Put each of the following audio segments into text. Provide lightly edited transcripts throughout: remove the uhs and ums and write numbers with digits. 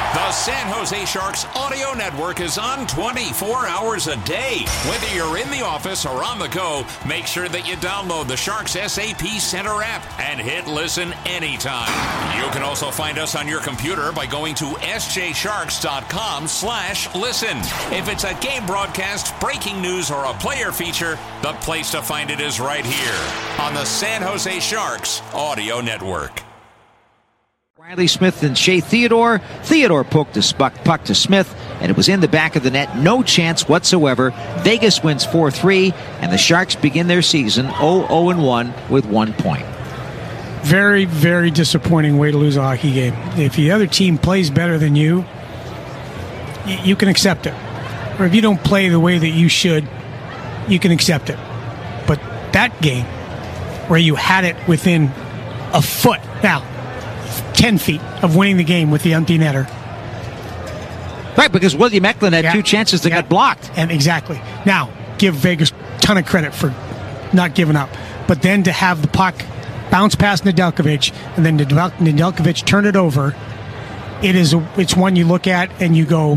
The San Jose Sharks audio network is on 24 hours a day. Whether you're in the office or on the go, make sure that you download the Sharks SAP Center app and hit listen anytime. You can also find us on your computer by going to sjsharks.com/listen. If it's a game broadcast, breaking news, or a player feature, the place to find it is right here on the San Jose Sharks audio network. Riley Smith and Shea Theodore. Theodore poked the puck to Smith, and it was in the back of the net. No chance whatsoever. Vegas wins 4-3, and the Sharks begin their season 0-1 with 1 point. Very, very disappointing way to lose a hockey game. If the other team plays better than you, you can accept it. Or if you don't play the way that you should, you can accept it. But that game, where you had it within a foot, now, 10 feet of winning the game with the empty netter. Right, because William Eklund had two chances that got blocked. And exactly. Now, give Vegas a ton of credit for not giving up. But then to have the puck bounce past Nedeljkovic and then Nedeljkovic turn it over, it's one you look at and you go,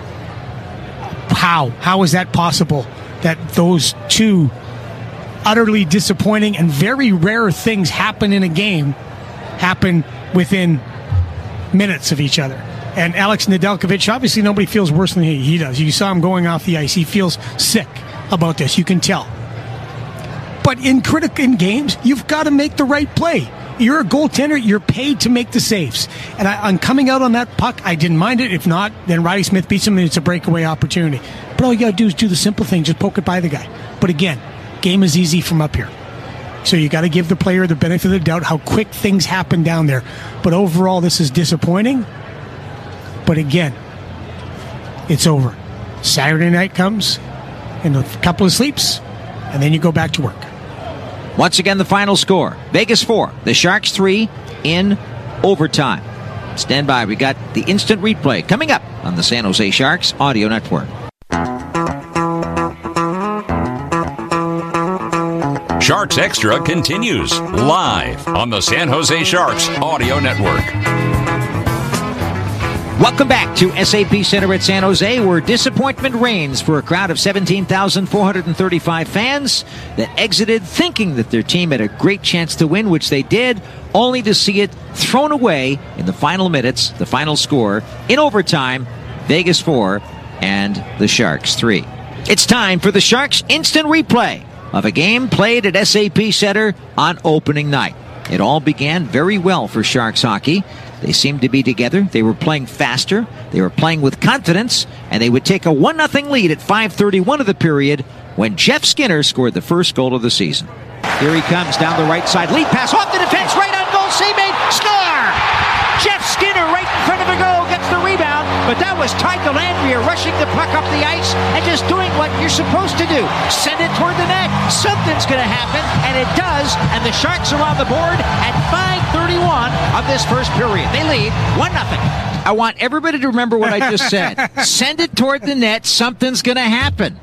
how? How is that possible that those two utterly disappointing and very rare things happen in a game happen within minutes of each other? And Alex Nedeljkovic, obviously nobody feels worse than he does. You saw him going off the ice. He feels sick about this. You can tell. But in games, you've got to make the right play. You're a goaltender. You're paid to make the saves. And on coming out on that puck, I didn't mind it. If not, then Riley Smith beats him and it's a breakaway opportunity. But all you got to do is do the simple thing. Just poke it by the guy. But again, game is easy from up here. So you got to give the player the benefit of the doubt how quick things happen down there. But overall, this is disappointing. But again, it's over. Saturday night comes, and a couple of sleeps, and then you go back to work. Once again, the final score. Vegas 4, the Sharks 3 in overtime. Stand by. We got the instant replay coming up on the San Jose Sharks audio network. Sharks Extra continues live on the San Jose Sharks audio network. Welcome back to SAP Center at San Jose, where disappointment reigns for a crowd of 17,435 fans that exited thinking that their team had a great chance to win, which they did, only to see it thrown away in the final minutes, the final score, in overtime, Vegas 4 and the Sharks 3. It's time for the Sharks instant replay of a game played at SAP Center on opening night. It all began very well for Sharks hockey. They seemed to be together. They were playing faster. They were playing with confidence, and they would take a 1-0 lead at 5:31 of the period when Jeff Skinner scored the first goal of the season. Here he comes down the right side. Lead pass off the defense, right on goal, save made, score! Jeff Skinner right in front of the goal gets the rebound, but that was Ty Dellandrea rushing the puck up the ice and just doing what you're supposed to do. Send it toward the net. Something's going to happen, and it does, and the Sharks are on the board at 5:31 of this first period. They lead 1-0. I want everybody to remember what I just said. Send it toward the net. Something's going to happen.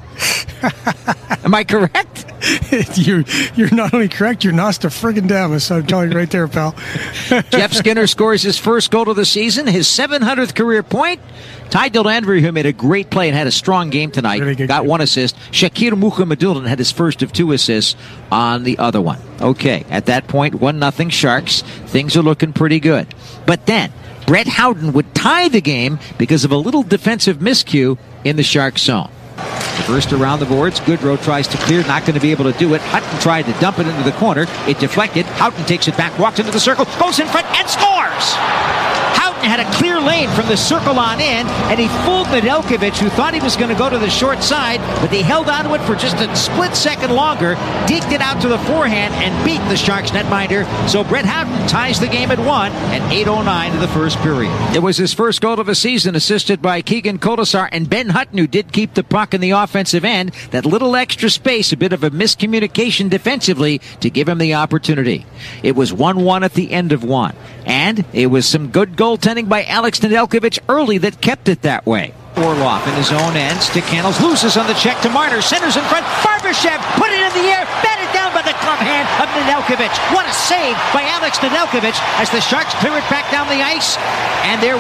Am I correct? You're not only correct, you're Nostradamus. I'm telling you right there, pal. Jeff Skinner scores his first goal of the season, his 700th career point. Ty Dellandrea, who made a great play and had a strong game tonight, really got one assist. Shakir Mukhamadullin had his first of 2 assists on the other one. Okay, at that point, 1-0 Sharks. Things are looking pretty good. But then, Brett Howden would tie the game because of a little defensive miscue in the Sharks zone. The first around the boards. Goodrow tries to clear, not going to be able to do it. Hutton tried to dump it into the corner. It deflected. Houghton takes it back, walks into the circle, goes in front, and scores! Houghton had a clear lane from the circle on in, and he fooled Nedeljkovic, who thought he was going to go to the short side, but he held on to it for just a split second longer, deked it out to the forehand, and beat the Sharks netminder. So Brett Houghton ties the game at 1 at 8:09 of the first period. It was his first goal of the season, assisted by Keegan Colasar and Ben Hutton, who did keep the puck in the offensive end. That little extra space, a bit of a miscommunication defensively to give him the opportunity. It was 1-1 at the end of 1. And it was some good goaltending by Alex Nedeljkovic early that kept it that way. Orlov in his own end. Stick handles, loses on the check to Marner. Centers in front. Barbashev put it in the air. Batted down by the glove hand of Nedeljkovic. What a save by Alex Nedeljkovic as the Sharks clear it back down the ice. And there